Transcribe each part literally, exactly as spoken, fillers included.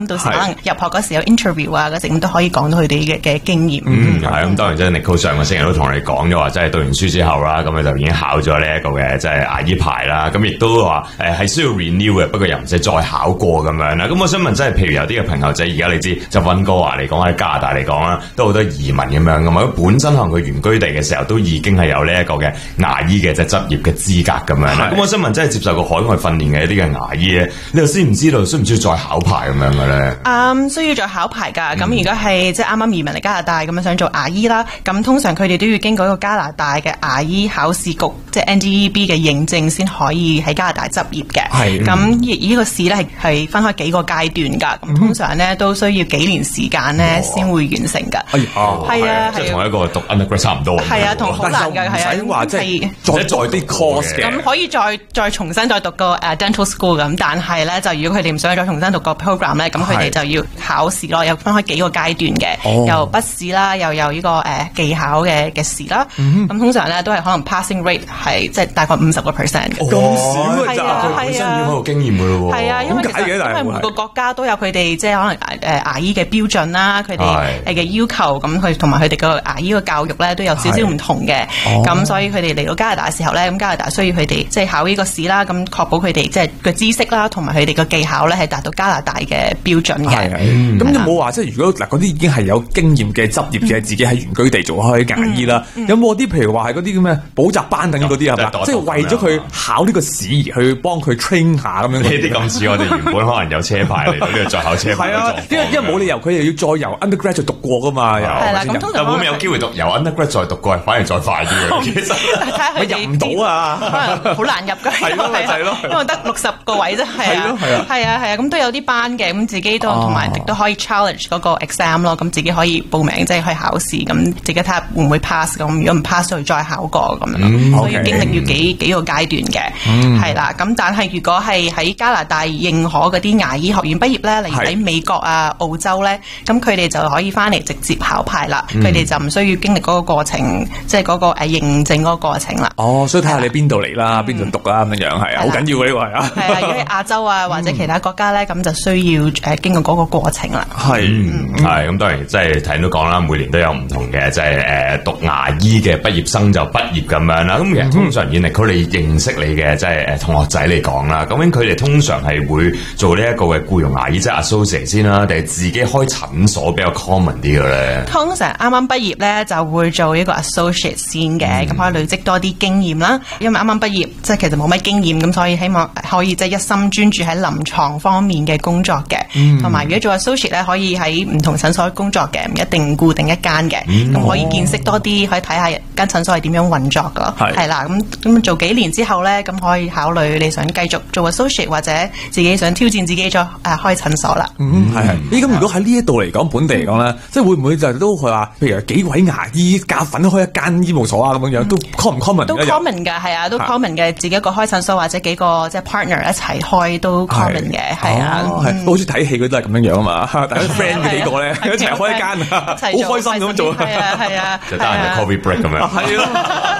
到時可能入學嗰時有 interview 啊嗰時咁都可以講到佢哋嘅嘅經驗。 嗯，係咁，當然即係 Nicole 上個星期都同我哋講咗話，即係讀完書之後啦，咁佢就已經考咗呢一個嘅即係牙醫牌啦。咁亦都話誒係需要 renew 嘅，不過又唔使再考過咁樣啦。咁我想問，即係譬如有啲嘅朋友仔，而家你知就溫哥華嚟講喺加拿大嚟講啦，都好多移民咁樣噶嘛。咁本身可能佢原居地嘅時候都已經係有呢一個嘅牙醫嘅即係執業嘅資格咁樣啦。咁我想問，即係接受過海外訓練嘅一啲嘅牙醫咧，你又知唔知道需唔需要再考牌咁樣嘅咧？ 嗯，需要再考牌㗎。咁、嗯、如果係即係啱啱移民嚟加拿大咁樣想做牙醫啦，咁通常佢哋都要經過一個加拿大嘅牙醫考試局，即係 N D E B 嘅認證先可以喺加拿大執業嘅。係。咁呢個試咧係係分開幾個階段㗎。咁、嗯、通常咧都需要幾年時間咧先會完成㗎。 哎呀， 係啊， 即係同一個讀 undergrad 差唔多。 係啊，同好難㗎，係啊。 唔使話即係再再啲 course 嘅。 咁可以再再重新再讀個誒 dental school 咁，但係咧就如果佢哋唔想再重新讀個 program 咧，咁佢哋就要考試咯，有分開幾個階段嘅，哦、有筆試啦，又有呢、這個誒、呃、技巧嘅嘅試啦。咁、嗯、通常咧都係可能 passing rate 係即係大概五十個 percent 嘅。 咁少嘅咋？ 佢本身已經好有經驗嘅咯喎。係啊， 因為其實因為每個國家都有佢哋即係可能誒牙醫嘅標準啦，佢哋誒嘅要求，咁佢同埋佢哋個牙醫嘅教育咧都有少少唔同嘅。咁、哦、所以佢哋嚟到加拿大嘅時候咧，咁加拿大需要佢哋即係考呢個試啦，咁確保佢哋即係嘅知識啦，同埋佢哋嘅技巧咧係達到加拿大嘅標準嘅。 咁有冇話即係如果嗱嗰啲已經係有經驗嘅執業嘅，嗯、自己喺原居地做開牙醫啦，嗯嗯、有冇啲譬如話係嗰啲咁嘅補習班等嗰啲係嘛？即係為咗佢考呢個試而去幫佢 train 下咁樣。呢啲咁似我哋原本可能有車牌嚟到呢度再考車牌。係啊， 因為因為冇理由佢又要再由 undergrad 再讀過噶嘛。 係啦，咁通常會唔會有機會讀由 undergrad 再讀過，反而再快啲嘅？其實我入唔到啊， 可能好難入㗎。 係咯，係咯， 因為得六十個位啫。係啊，係啊，係啊，係啊，咁都有啲班嘅，咁自己都同埋亦都可以 challenge 嗰個 exam 咯，咁自己可以報名即係去考試，咁自己睇下會唔會 pass 咁，如果唔 pass 就再考過咁樣，嗯、所以經歷要幾幾個階段嘅，係啦、嗯，咁但係如果係喺加拿大認可嗰啲牙醫學院畢業咧，例如喺美國啊、澳洲咧，咁佢哋就可以翻嚟直接考牌啦，佢哋、嗯、就唔需要經歷嗰個過程，即係嗰個誒認證嗰個過程啦。 哦，所以睇下你邊度嚟啦，邊度、嗯、讀啦咁樣樣係啊，好緊要嘅呢個係啊。 係啊，如果喺亞洲啊或者其他國家咧，咁、嗯、就需要誒經過嗰個過程啦。 係係咁，當然即係睇到講啦，每年都有唔同嘅，即係誒讀牙醫嘅畢業生就畢業咁樣啦。咁其實通常以嚟佢哋認識你嘅即係誒同學仔嚟講啦，咁樣佢哋通常係會做呢一個嘅僱傭牙醫，即係 associate 先啦，定係自己開診所比較 common 啲嘅咧？通常啱啱畢業咧就會做一個 associate 先嘅，咁、嗯、可以累積多啲經驗啦。因為啱啱畢業即係其實冇乜經驗，咁所以希望可以即係一心專注喺臨床方面嘅工作嘅，同埋、嗯、如果做 associate 咧可以喺唔同診所工作嘅，唔一定固定一間嘅，咁、嗯、可以見識多啲，可以睇下間診所係點樣運作噶，係啦，咁咁做幾年之後咧，咁可以考慮你想繼續做 associate 或者自己想挑戰自己再誒、呃、開診所啦。嗯，係係。咦，咁如果喺呢一度嚟講，本地嚟講咧，即係會唔會就都係話，譬如幾位牙醫夾份開一間醫務所啊咁樣樣，都 common 唔 common？都 common 㗎，係啊，都 common 嘅，自己一個開診所或者幾個即係 partner 一齊開都 common 嘅，係啊。係，好似睇戲嗰啲都係咁樣樣啊嘛，大家 friend 幾個咧一齊開一間，好開心咁做。係啊係啊，就單人 coffee break 咁樣。係咯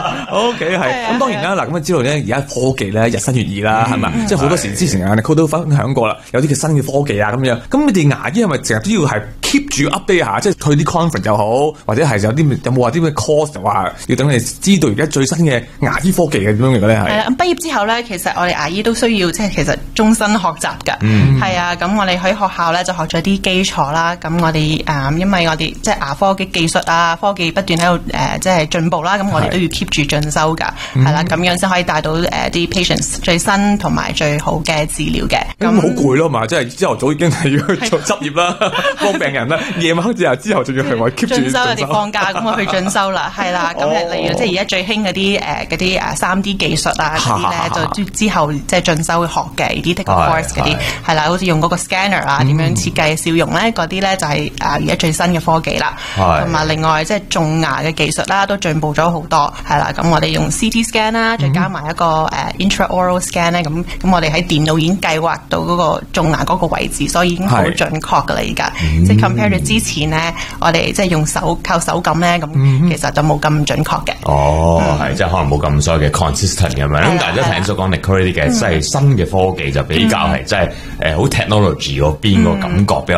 ，OK 係。咁當然啦，嗱咁啊知道咧，而家科技咧日新月異啦，係咪？即係好多時之前啊，Nicole都分享過啦，有啲嘅新嘅科技啊咁樣。咁你哋牙醫係咪成日都要係 keep 住 update 下，即係去啲 conference 又好，或者係有啲有冇話啲咩 course 就話要等你知道而家最新嘅牙醫科技嘅點樣嘅咧？係。係啊，咁畢業之後咧，其實我哋牙醫都需要即係其實終身學習㗎。嗯。係啊，咁我哋喺學校咧就學咗啲基礎啦。咁我哋誒、呃，因為我哋即係牙科嘅技術啊，科技不斷喺度誒，即係進步啦。咁我哋都要 keep 住進修㗎，係啦、嗯，咁樣先可以帶到誒啲、呃、patients 最新同埋最好嘅治療嘅。咁好攰咯嘛，即係朝頭早已經係要去做執業啦，幫病人啦。夜晚黑之後之後仲要係我 keep 住進修。我哋放假咁我去進修啦，係啦。咁誒，例如即係而家最興嗰啲誒嗰啲誒三 D 技術啊嗰啲咧，就之後即係進修學嘅 edit course 嗰啲，係啦，好似用嗰個 scanner 啊，點樣設計笑容咧，嗰啲咧就係誒而家最新嘅科技啦。同埋另外即係種牙嘅技術啦，都進步咗好多，係啦。咁我哋用 C T scan 啦，再加埋一個誒 intraoral scan 咧，咁咁我哋喺電腦已經計劃到嗰個種牙嗰個位置，所以已經好準確噶啦而家。即係 compare 住之前咧，我哋即係用手靠手感咧，咁其實就冇咁準確嘅。哦，係即係可能冇咁所謂嘅 consistent 咁樣。咁大家聽所講 Nicole 啲嘅即係新嘅科技就比較係即係誒好 technology 嗰邊個感覺比較